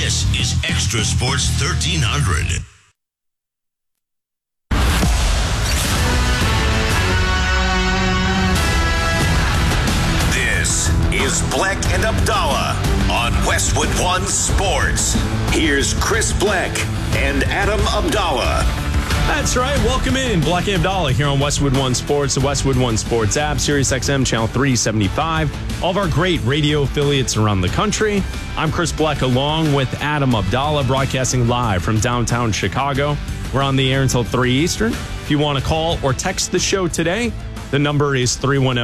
This is Extra Sports 1300. This is Black and Abdallah on Westwood One Sports. Here's Chris Black and Adam Abdallah. That's right. Welcome in. Black and Abdallah here on Westwood One Sports, the Westwood One Sports app, Sirius XM, channel 375. All of our great radio affiliates around the country. I'm Chris Black along with Adam Abdallah, broadcasting live from downtown Chicago. We're on the air until 3 Eastern. If you want to call or text the show today, the number is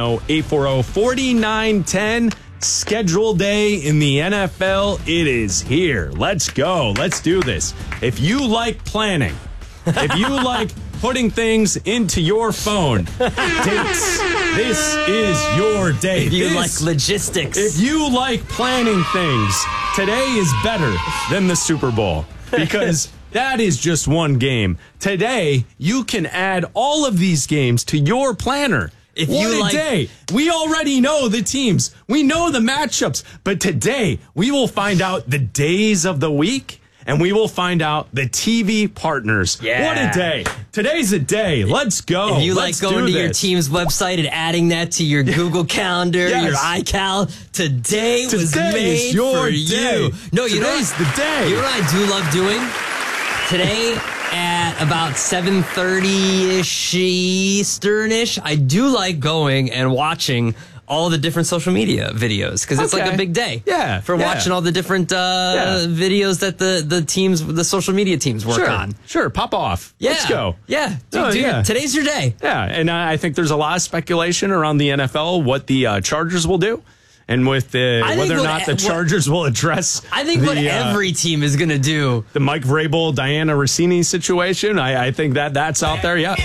310-840-4910. Schedule day in the NFL. It is here. Let's go. Let's do this. If you like planning, if you like putting things into your phone, dates, this is your day. If you like logistics. If you like planning things, today is better than the Super Bowl because that is just one game. Today, you can add all of these games to your planner. If what you a day. We already know the teams. We know the matchups. But today, we will find out the days of the week. And we will find out the TV partners. Yeah. What a day. Today's a day. Let's go. If you Let's like going to your this. team's website and adding that to your Google Calendar, Yes. your iCal, today was made is your for day. you. No, you know Today's the day. You know what I do love doing? Today at about 7:30-ish Eastern-ish, I do like going and watching all the different social media videos because it's like a big day. Yeah, for watching all the different videos that the social media teams work on. Sure, pop off. Yeah. Let's go. Yeah, dude, today's your day. Yeah, and I think there's a lot of speculation around the NFL what the Chargers will do, and with whether or not the Chargers will address. I think what every team is going to do. The Mike Vrabel, Diana Rossini situation. I think that's out there. Yeah.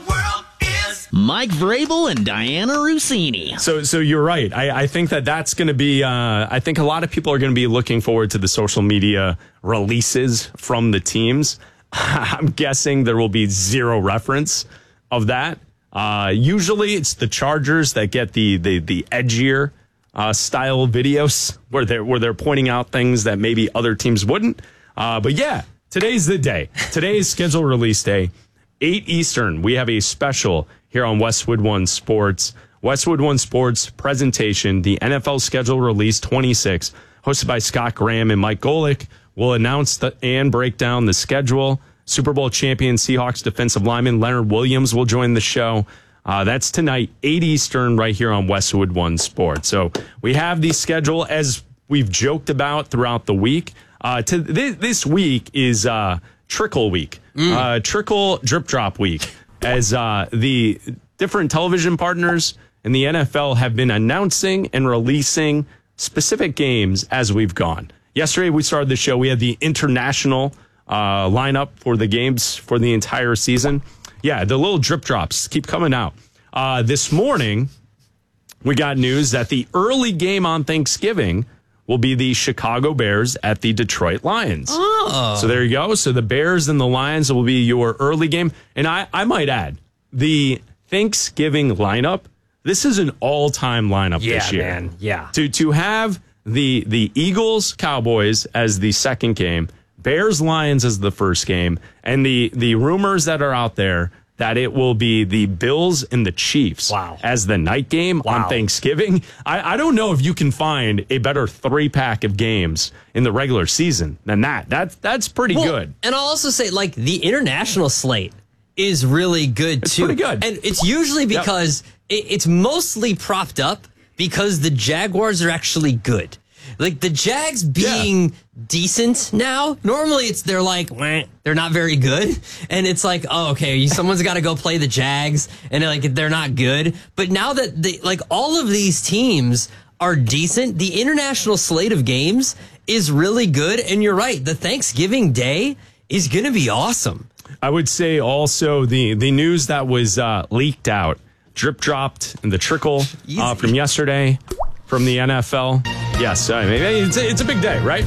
Mike Vrabel and Diana Rossini. So you're right. I think that's going to be, I think a lot of people are going to be looking forward to the social media releases from the teams. I'm guessing there will be zero reference of that. Usually it's the Chargers that get the edgier style videos where they're pointing out things that maybe other teams wouldn't. But yeah, today's the day. Today's scheduled release day. 8 Eastern, we have a special here on Westwood One Sports. Westwood One Sports presentation, the NFL schedule release 26, hosted by Scott Graham and Mike Golick, will announce and break down the schedule. Super Bowl champion Seahawks defensive lineman Leonard Williams will join the show. That's tonight, 8 Eastern, right here on Westwood One Sports. So we have the schedule as we've joked about throughout the week. This week is Trickle Week, Trickle Drip Drop Week, as the different television partners in the NFL have been announcing and releasing specific games as we've gone. Yesterday, we started the show. We had the international lineup for the games for the entire season. Yeah, the little drip drops keep coming out. This morning, we got news that the early game on Thanksgiving will be the Chicago Bears at the Detroit Lions. Oh. So there you go. So the Bears and the Lions will be your early game. And I might add, the Thanksgiving lineup, this is an all-time lineup this year. Man. Yeah. To have the Eagles, Cowboys as the second game, Bears, Lions as the first game, and the rumors that are out there that it will be the Bills and the Chiefs as the night game on Thanksgiving. I don't know if you can find a better 3-pack of games in the regular season than that. That's pretty good. And I'll also say, like, the international slate is really good, too. Pretty good. And it's usually because it's mostly propped up because the Jaguars are actually good. Like, the Jags being decent now, normally they're like, they're not very good. And it's like, oh, okay, someone's got to go play the Jags, and they're not good. But now that all of these teams are decent, the international slate of games is really good. And you're right, the Thanksgiving Day is going to be awesome. I would say also the news that was leaked out, dropped in the trickle from yesterday from the NFL. Yes, it's a big day, right?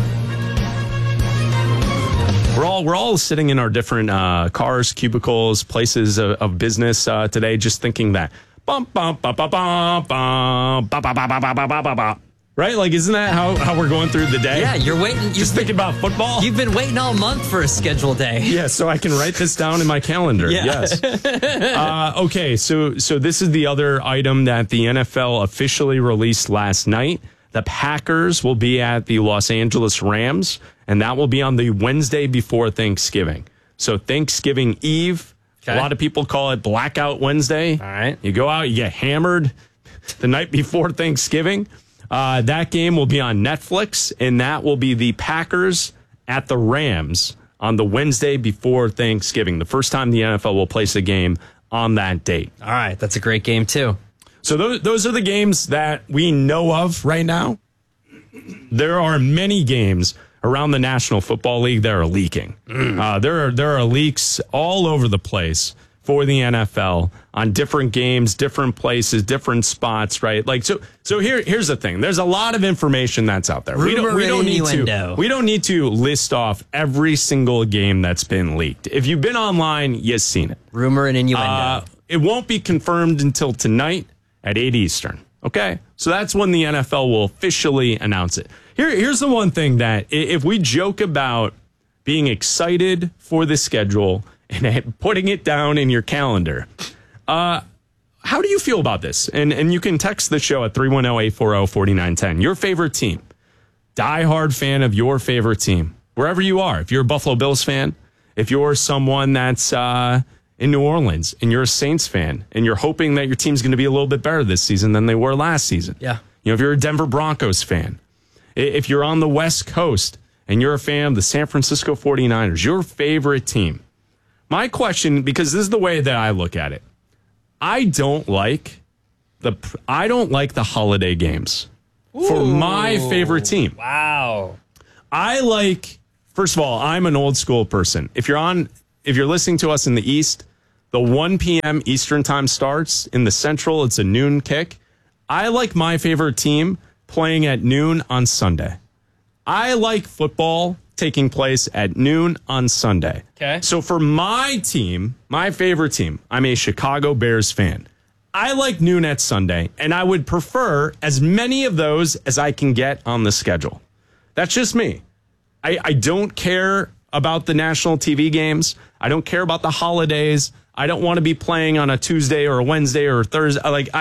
We're all sitting in our different cars, cubicles, places of business today, just thinking that Right? Like, isn't that how we're going through the day? Yeah, you're waiting. Just thinking about football? You've been waiting all month for a scheduled day. Yeah, so I can write this down in my calendar. Yeah. Yes. Okay, so this is the other item that the NFL officially released last night. The Packers will be at the Los Angeles Rams, and that will be on the Wednesday before Thanksgiving. So Thanksgiving Eve, Okay. a lot of people call it Blackout Wednesday. All right. You go out, you get hammered the night before Thanksgiving. That game will be on Netflix, and that will be the Packers at the Rams on the Wednesday before Thanksgiving. The first time the NFL will place a game on that date. All right, that's a great game too. So those are the games that we know of right now. There are many games around the National Football League that are leaking. There are leaks all over the place for the NFL on different games, different places, different spots, right? Like so here's the thing. There's a lot of information that's out there. We don't need to list off every single game that's been leaked. If you've been online, you've seen it. Rumor and innuendo. It won't be confirmed until tonight at 8 Eastern. Okay? So that's when the NFL will officially announce it. Here's the one thing that if we joke about being excited for the schedule and putting it down in your calendar, how do you feel about this? And you can text the show at 310-840-4910. Your favorite team. Diehard fan of your favorite team. Wherever you are. If you're a Buffalo Bills fan, if you're someone that's in New Orleans and you're a Saints fan and you're hoping that your team's going to be a little bit better this season than they were last season. Yeah. You know, if you're a Denver Broncos fan, if you're on the West Coast and you're a fan of the San Francisco 49ers, your favorite team. My question, because this is the way that I look at it, I don't like the holiday games for my favorite team. Wow. First of all, I'm an old school person. If you're listening to us in the East, the 1 p.m. Eastern time starts. In the Central, it's a noon kick. I like my favorite team playing at noon on Sunday. I like football taking place at noon on Sunday. Okay. So for my team, my favorite team, I'm a Chicago Bears fan. I like noon at Sunday, and I would prefer as many of those as I can get on the schedule. That's just me. I don't care about the national TV games. I don't care about the holidays. I don't want to be playing on a Tuesday or a Wednesday or a Thursday.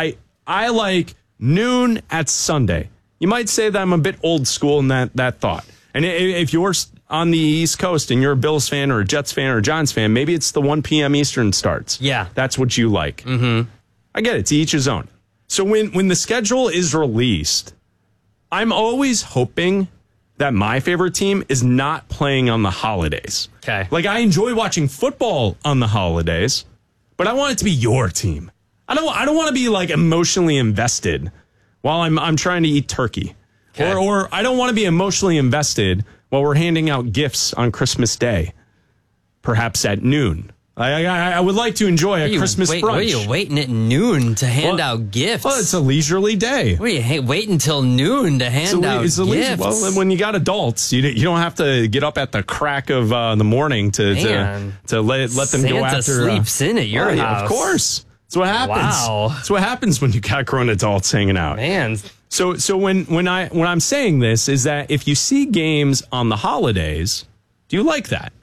I like noon at Sunday. You might say that I'm a bit old school in that thought. And if you're on the East Coast and you're a Bills fan or a Jets fan or a Giants fan, maybe it's the 1 p.m. Eastern starts. Yeah. That's what you like. Mm-hmm. I get it. To each his own. So when the schedule is released, I'm always hoping that my favorite team is not playing on the holidays. Okay. Like, I enjoy watching football on the holidays, but I want it to be your team. I don't want to be like emotionally invested while I'm trying to eat turkey. Okay. Or I don't want to be emotionally invested while we're handing out gifts on Christmas Day, perhaps at noon. I would like to enjoy a Christmas brunch. What are you waiting at noon to hand out gifts? Well, it's a leisurely day. What are you wait until noon to hand out gifts? Well, when you got adults, you don't have to get up at the crack of the morning to let them Santa go after. sleeps in at your house. Yeah, of course. That's what happens. Wow. That's what happens when you got grown adults hanging out. Man. So when I'm saying this is that if you see games on the holidays, do you like that?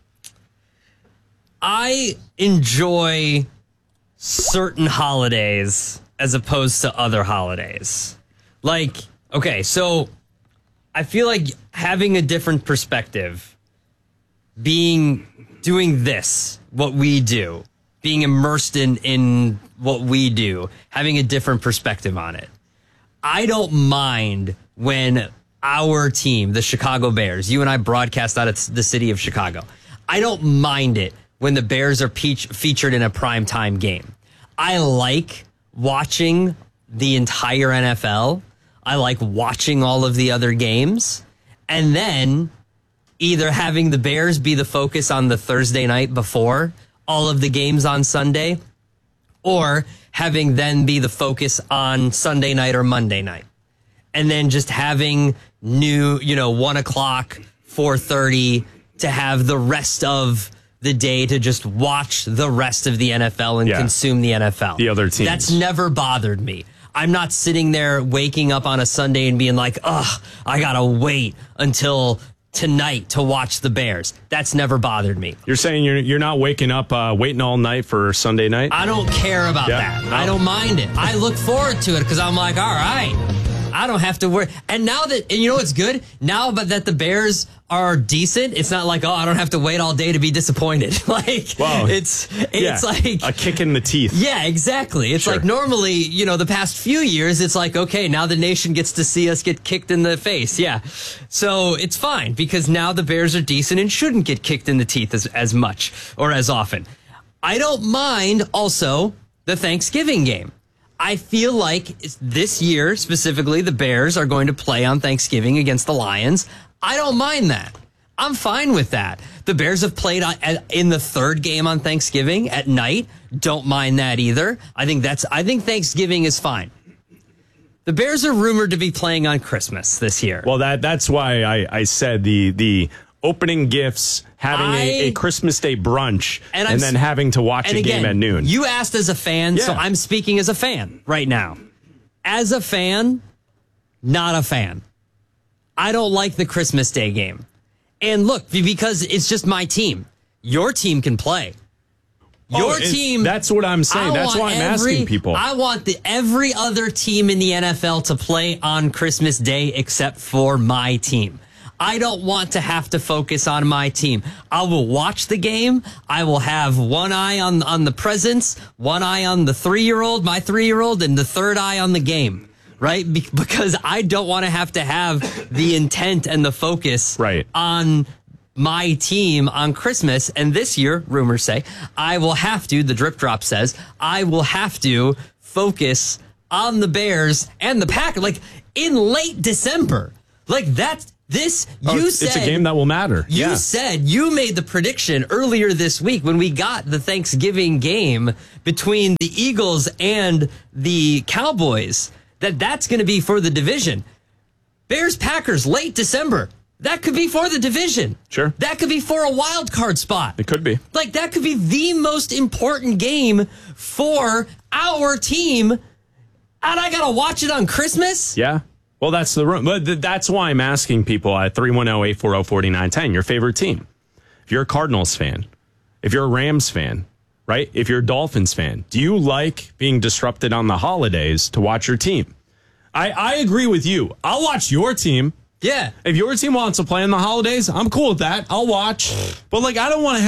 I enjoy certain holidays as opposed to other holidays. Like, okay, so I feel like having a different perspective, doing this, what we do, being immersed in what we do, having a different perspective on it. I don't mind when our team, the Chicago Bears, you and I broadcast out of the city of Chicago. I don't mind it when the Bears are featured in a primetime game. I like watching the entire NFL. I like watching all of the other games. And then either having the Bears be the focus on the Thursday night before all of the games on Sunday, or having them be the focus on Sunday night or Monday night. And then just having 1 o'clock, 4:30 to have the rest of the day to just watch the rest of the NFL and consume the NFL. The other teams. That's never bothered me. I'm not sitting there waking up on a Sunday and being like, ugh, I gotta wait until tonight to watch the Bears. That's never bothered me. You're saying you're not waking up waiting all night for Sunday night? I don't care about that. No. I don't mind it. I look forward to it because I'm like, all right, I don't have to worry. And now that, and you know what's good? Now that the Bears are decent, it's not like, oh, I don't have to wait all day to be disappointed. Like, Wow. it's like a kick in the teeth. Yeah, exactly. It's Sure. like normally, you know, the past few years, it's like, okay, now the nation gets to see us get kicked in the face. Yeah. So it's fine because now the Bears are decent and shouldn't get kicked in the teeth as much or as often. I don't mind also the Thanksgiving game. I feel like this year, specifically, the Bears are going to play on Thanksgiving against the Lions. I don't mind that. I'm fine with that. The Bears have played in the third game on Thanksgiving at night. Don't mind that either. I think Thanksgiving is fine. The Bears are rumored to be playing on Christmas this year. Well, that's why I said the opening gifts, having a Christmas Day brunch, and then having to watch a game at noon. You asked as a fan, so Yeah. I'm speaking as a fan right now. As a fan, not a fan. I don't like the Christmas Day game. And look, because it's just my team. Your team can play. Your team. That's what I'm saying. That's why I'm asking people. I want every other team in the NFL to play on Christmas Day except for my team. I don't want to have to focus on my team. I will watch the game. I will have one eye on the presents, one eye on the 3-year-old, my 3-year-old, and the third eye on the game. Right? Because I don't want to have the intent and the focus on my team on Christmas. And this year, rumors say, I will have to, the drip drop says, I will have to focus on the Bears and the Packers. Like, in late December. Like, that's... It's a game that will matter. You said you made the prediction earlier this week when we got the Thanksgiving game between the Eagles and the Cowboys that's going to be for the division. Bears Packers late December. That could be for the division. Sure. That could be for a wild card spot. It could be. Like that could be the most important game for our team. And I got to watch it on Christmas? Yeah. Well, that's the room. But that's why I'm asking people at 310-840-4910, your favorite team. If you're a Cardinals fan, if you're a Rams fan, right? If you're a Dolphins fan, do you like being disrupted on the holidays to watch your team? I agree with you. I'll watch your team. Yeah. If your team wants to play on the holidays, I'm cool with that. I'll watch. But like, I don't want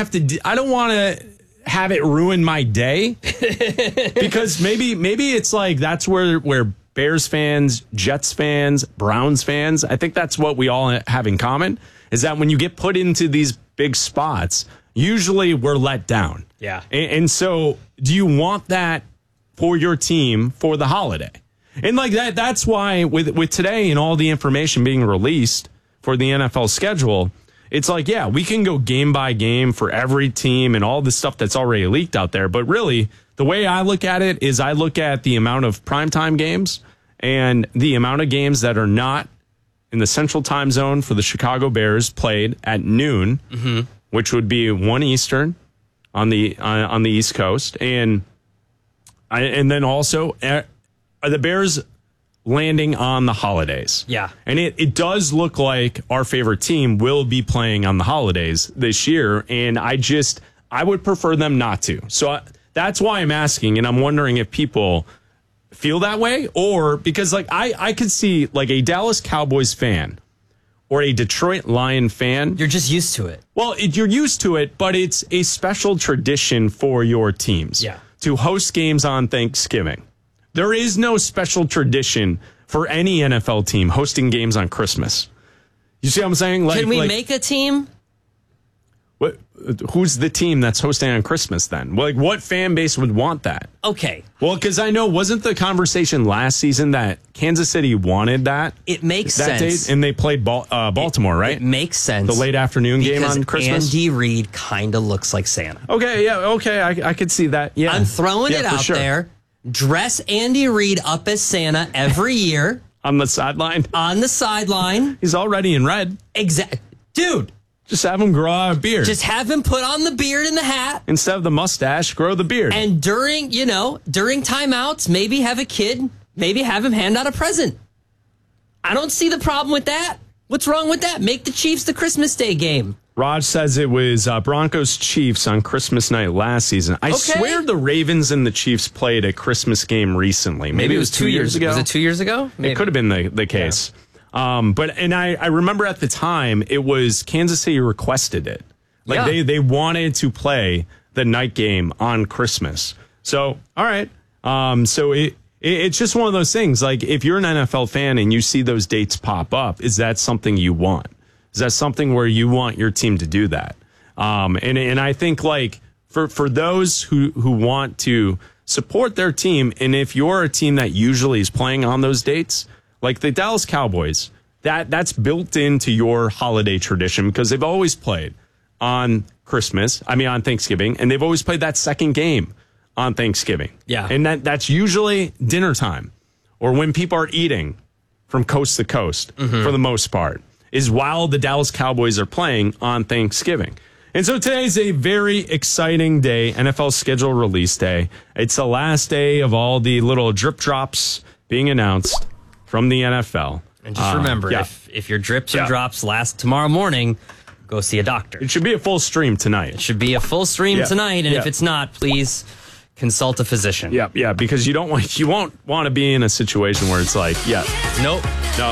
to have it ruin my day because maybe it's like that's where Bears fans, Jets fans, Browns fans, I think that's what we all have in common, is that when you get put into these big spots, usually we're let down. Yeah. And so do you want that for your team for the holiday? And like that's why with today and all the information being released for the NFL schedule, it's like, yeah, we can go game by game for every team and all the stuff that's already leaked out there. But really, the way I look at it is I look at the amount of primetime games and the amount of games that are not in the central time zone for the Chicago Bears played at noon, which would be 1 Eastern on the East Coast. And then also, are the Bears landing on the holidays? Yeah. And it does look like our favorite team will be playing on the holidays this year. And I would prefer them not to. So that's why I'm asking. And I'm wondering if people feel that way or because like I could see like a Dallas Cowboys fan or a Detroit Lion fan. You're just used to it. Well, you're used to it, but it's a special tradition for your teams to host games on Thanksgiving. There is no special tradition for any NFL team hosting games on Christmas. You see what I'm saying? Can we make a team? Who's the team that's hosting on Christmas then? Like, what fan base would want that? Okay. Well, because I know, wasn't the conversation last season that Kansas City wanted that? It makes that sense. Date, and they played Baltimore, right? It makes sense. The late afternoon game on Christmas? Andy Reid kind of looks like Santa. Okay, yeah, okay, I could see that. Yeah, I'm throwing it out there. Dress Andy Reid up as Santa every year. On the sideline? On the sideline. He's already in red. Exactly. Dude. Just have him grow out a beard. Just have him put on the beard and the hat. Instead of the mustache, grow the beard. And during timeouts, maybe have a kid maybe have him hand out a present. I don't see the problem with that. What's wrong with that? Make the Chiefs the Christmas Day game. Raj says it was Broncos Chiefs on Christmas night last season. I swear the Ravens and the Chiefs played a Christmas game recently. Maybe it was 2 years ago. Was it 2 years ago? Maybe. It could have been the case. Yeah. But I remember at the time it was Kansas City requested it. They wanted to play the night game on Christmas. So, all right. So it's just one of those things. Like, if you're an NFL fan and you see those dates pop up, is that something you want? Is that something where you want your team to do that? And I think, like, for those who want to support their team, and if you're a team that usually is playing on those dates, like the Dallas Cowboys, that's built into your holiday tradition because they've always played on on Thanksgiving, and they've always played that second game on Thanksgiving. Yeah. And that's usually dinner time or when people are eating from coast to coast for the most part, is while the Dallas Cowboys are playing on Thanksgiving. And so today is a very exciting day, NFL schedule release day. It's the last day of all the little drip drops being announced from the NFL. And just remember, if your drips or drops last tomorrow morning, go see a doctor. It should be a full stream tonight. It should be a full stream tonight, and if it's not, please consult a physician. Yeah, because you won't want to be in a situation where it's like, Nope.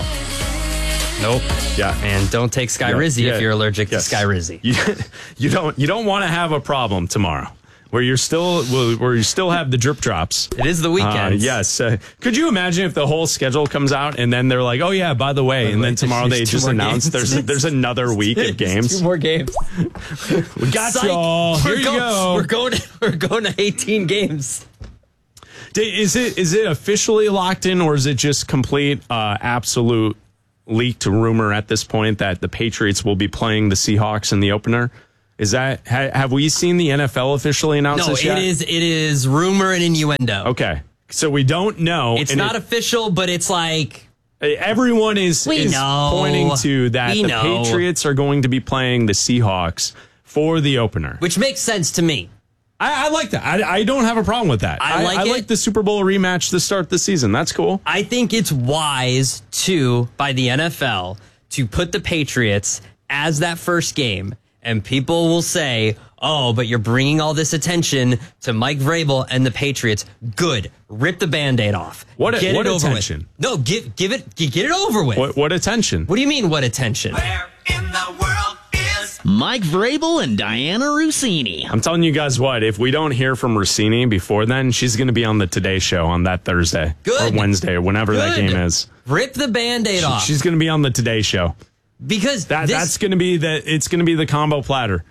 Yeah. And don't take Skyrizi if you're allergic to Skyrizi. You don't want to have a problem tomorrow where you still have the drip drops. It is the weekend. Yes. Could you imagine if the whole schedule comes out and then they're like, oh yeah, by the way, and then tomorrow they just announce there's another week of games. 2 more games. We got y'all. Here you go. We're going to 18 games. Is it officially locked in, or is it just complete absolute leaked rumor at this point that the Patriots will be playing the Seahawks in the opener? Is that have we seen the NFL officially announce this yet? No, it is rumor and innuendo. Okay, so we don't know. It's not official, but it's like everyone is pointing to that the Patriots are going to be playing the Seahawks for the opener, which makes sense to me. I like that. I don't have a problem with that. I like the Super Bowl rematch to start the season. That's cool. I think it's wise by the NFL to put the Patriots as that first game, and people will say, "Oh, but you're bringing all this attention to Mike Vrabel and the Patriots." Good, rip the Band-Aid off. What attention? With. No, get it over with. What attention? What do you mean? What attention? Where in the world is Mike Vrabel and Diana Rossini? I'm telling you guys what, if we don't hear from Rossini before then, she's going to be on the Today Show on that Thursday or Wednesday or whenever that game is. Rip the Band-Aid off. She's going to be on the Today Show. Because it's going to be the combo platter.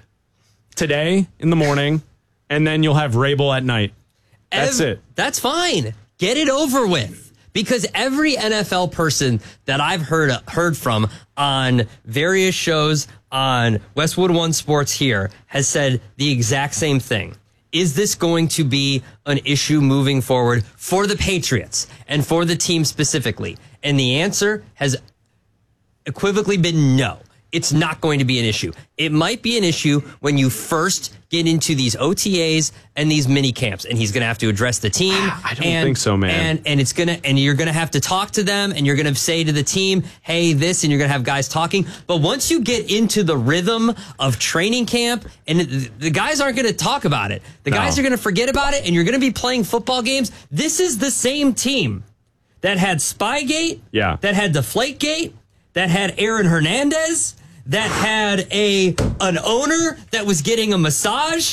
Today in the morning, and then you'll have Vrabel at night. That's it. That's fine. Get it over with. Because every NFL person that I've heard from on various shows on Westwood One Sports here has said the exact same thing. Is this going to be an issue moving forward for the Patriots and for the team specifically? And the answer has equivocally been no. It's not going to be an issue. It might be an issue when you first get into these OTAs and these mini camps, and he's going to have to address the team. I don't think so, man. And you're going to have to talk to them, and you're going to say to the team, "Hey, this," and you're going to have guys talking. But once you get into the rhythm of training camp, and the guys aren't going to talk about it, the guys are going to forget about it, and you're going to be playing football games. This is the same team that had Spygate, that had Deflategate, that had Aaron Hernandez, that had an owner that was getting a massage,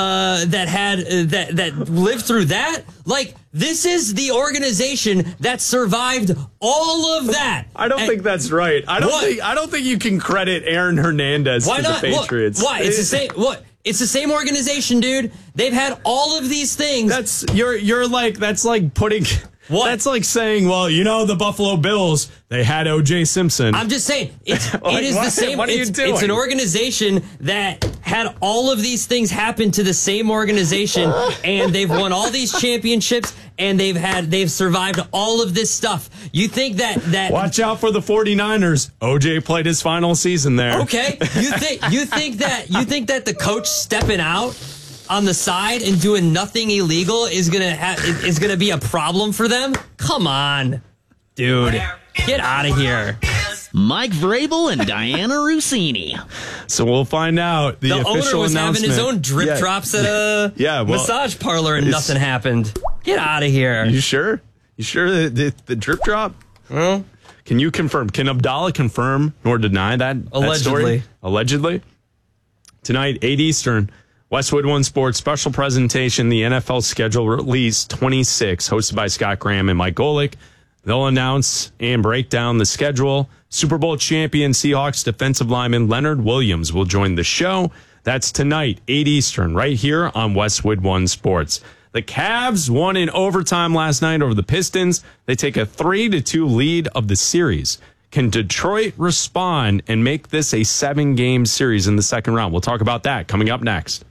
that lived through that. Like, this is the organization that survived all of that. I don't think that's right. I don't think you can credit Aaron Hernandez to the Patriots. Why? It's the same. What? It's the same organization, dude. They've had all of these things. That's like putting. What? That's like saying, well, the Buffalo Bills, they had O.J. Simpson. I'm just saying, it is the same. What are you doing? It's an organization that had all of these things happen to the same organization, and they've won all these championships, and they've survived all of this stuff. You think that watch out for the 49ers. O.J. played his final season there. Okay, you think that the coach stepping out on the side and doing nothing illegal is gonna be a problem for them? Come on, dude. Get out of here. Mike Vrabel and Diana Rossini. So we'll find out. The owner official was having his announcement. own drip drops at a massage parlor and nothing happened. Get out of here. You sure? You sure the drip drop? Well, can you confirm? Can Abdallah confirm nor deny that? Allegedly. That story? Allegedly. Tonight, 8 Eastern, Westwood One Sports special presentation, the NFL schedule release 26, hosted by Scott Graham and Mike Golick. They'll announce and break down the schedule. Super Bowl champion Seahawks defensive lineman Leonard Williams will join the show. That's tonight, 8 Eastern, right here on Westwood One Sports. The Cavs won in overtime last night over the Pistons. They take a 3-2 lead of the series. Can Detroit respond and make this a 7-game series in the second round? We'll talk about that coming up next.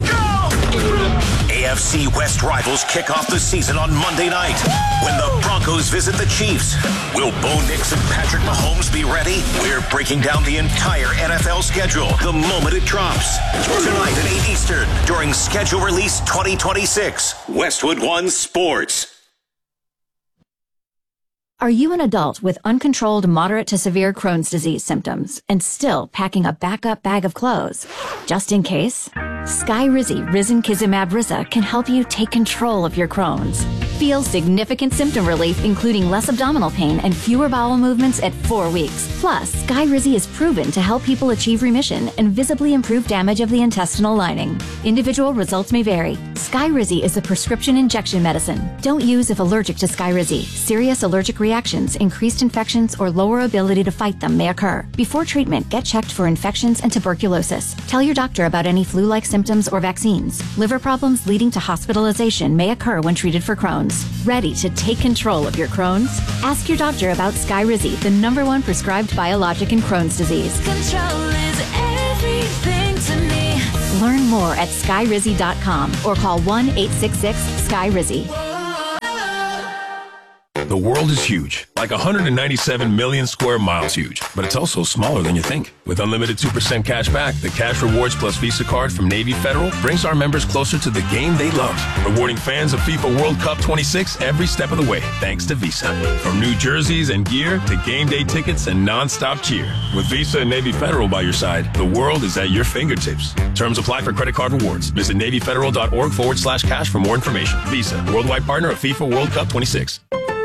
AFC West rivals kick off the season on Monday night when the Broncos visit the Chiefs. Will Bo Nix and Patrick Mahomes be ready? We're breaking down the entire NFL schedule the moment it drops. Tonight at 8 Eastern during Schedule Release 2026. Westwood One Sports. Are you an adult with uncontrolled moderate to severe Crohn's disease symptoms and still packing a backup bag of clothes? Just in case? Skyrizi Risankizumab Riza can help you take control of your Crohn's. Feel significant symptom relief, including less abdominal pain and fewer bowel movements at 4 weeks. Plus, Skyrizi is proven to help people achieve remission and visibly improve damage of the intestinal lining. Individual results may vary. Skyrizi is a prescription injection medicine. Don't use if allergic to Skyrizi. Serious allergic reactions, increased infections, or lower ability to fight them may occur. Before treatment, get checked for infections and tuberculosis. Tell your doctor about any flu-like symptoms or vaccines. Liver problems leading to hospitalization may occur when treated for Crohn's. Ready to take control of your Crohn's? Ask your doctor about Skyrizi, the #1 prescribed biologic in Crohn's disease. Control is everything to me. Learn more at skyrizi.com or call 1-866-SKYRIZI. The world is huge, like 197 million square miles huge, but it's also smaller than you think. With unlimited 2% cash back, the Cash Rewards Plus Visa card from Navy Federal brings our members closer to the game they love, rewarding fans of FIFA World Cup 26 every step of the way, thanks to Visa. From new jerseys and gear to game day tickets and non-stop cheer. With Visa and Navy Federal by your side, the world is at your fingertips. Terms apply for credit card rewards. Visit NavyFederal.org/cash for more information. Visa, worldwide partner of FIFA World Cup 26.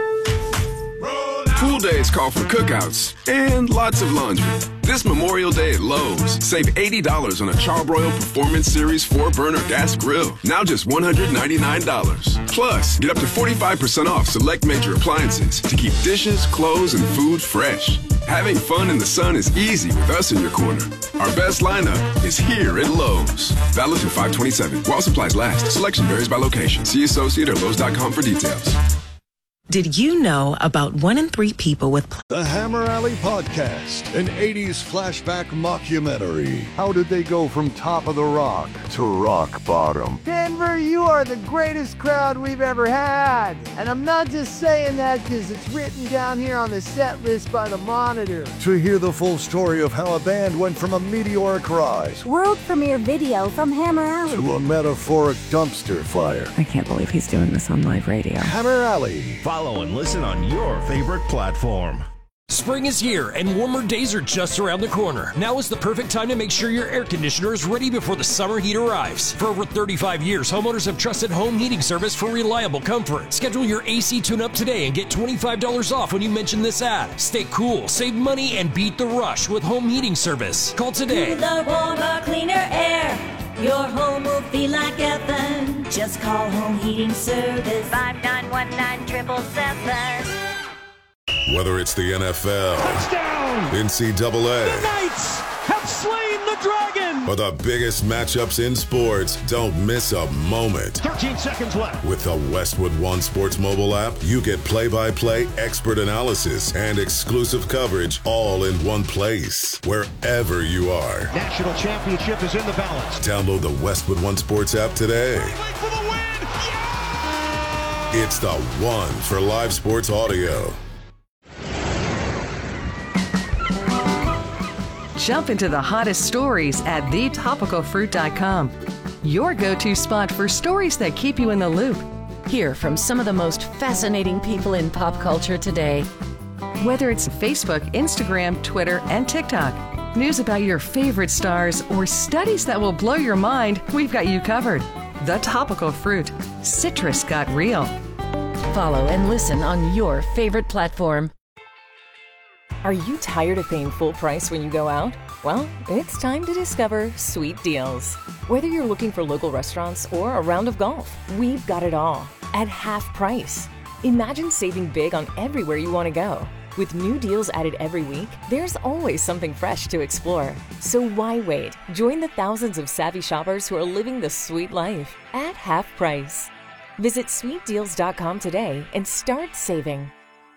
Pool days call for cookouts and lots of laundry. This Memorial Day at Lowe's, save $80 on a Charbroil Performance Series 4-burner gas grill. Now just $199. Plus, get up to 45% off select major appliances to keep dishes, clothes, and food fresh. Having fun in the sun is easy with us in your corner. Our best lineup is here at Lowe's. Valid through 5/27. While supplies last. Selection varies by location. See associate or Lowe's.com for details. Did you know about 1 in 3 people with... The Hammer Alley Podcast, an 80s flashback mockumentary. How did they go from top of the rock to rock bottom? Denver, you are the greatest crowd we've ever had. And I'm not just saying that because it's written down here on the set list by the Monitor. To hear the full story of how a band went from a meteoric rise world premiere video from Hammer Alley to a metaphoric dumpster fire. I can't believe he's doing this on live radio. Hammer Alley. Follow and listen on your favorite platform. Spring is here and warmer days are just around the corner. Now is the perfect time to make sure your air conditioner is ready before the summer heat arrives. For over 35 years, homeowners have trusted Home Heating Service for reliable comfort. Schedule your AC tune-up today and get $25 off when you mention this ad. Stay cool, save money, and beat the rush with Home Heating Service. Call today. Cooler, warmer, cleaner air. Your home will feel like heaven. Just call Home Heating Service. 5919-777. Whether it's the NFL, touchdown, NCAA, the Knights have slain the dragon, or the biggest matchups in sports, don't miss a moment. 13 seconds left. With the Westwood One Sports mobile app, you get play-by-play expert analysis and exclusive coverage all in one place, wherever you are. National championship is in the balance. Download the Westwood One Sports app today. For the win. Yeah! It's the one for live sports audio. Jump into the hottest stories at thetopicalfruit.com. Your go-to spot for stories that keep you in the loop. Hear from some of the most fascinating people in pop culture today. Whether it's Facebook, Instagram, Twitter, and TikTok, news about your favorite stars, or studies that will blow your mind, we've got you covered. The Topical Fruit. Citrus got real. Follow and listen on your favorite platform. Are you tired of paying full price when you go out? Well, it's time to discover Sweet Deals. Whether you're looking for local restaurants or a round of golf, we've got it all at half price. Imagine saving big on everywhere you want to go. With new deals added every week, there's always something fresh to explore. So why wait? Join the thousands of savvy shoppers who are living the sweet life at half price. Visit sweetdeals.com today and start saving.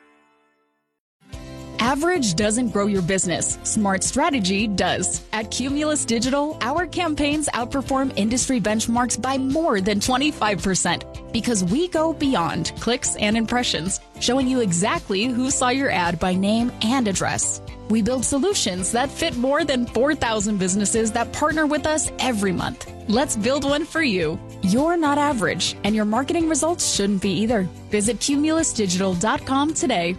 Average doesn't grow your business. Smart strategy does. At Cumulus Digital, our campaigns outperform industry benchmarks by more than 25% because we go beyond clicks and impressions, showing you exactly who saw your ad by name and address. We build solutions that fit more than 4,000 businesses that partner with us every month. Let's build one for you. You're not average, and your marketing results shouldn't be either. Visit cumulusdigital.com today.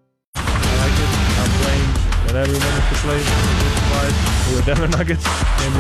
That I remember to play with the Denver Nuggets. And